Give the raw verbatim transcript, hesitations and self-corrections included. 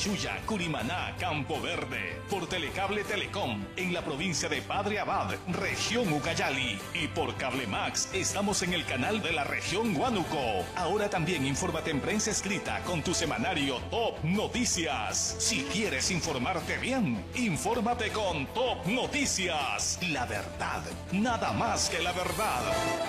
Chuya, Curimaná, Campo Verde. Por Telecable Telecom en la provincia de Padre Abad, región Ucayali. Y por Cable Max estamos en el canal de la región Huánuco. Ahora también infórmate en prensa escrita con tu semanario Top Noticias. Si quieres informarte bien, infórmate con Top Noticias. La verdad, nada más que la verdad.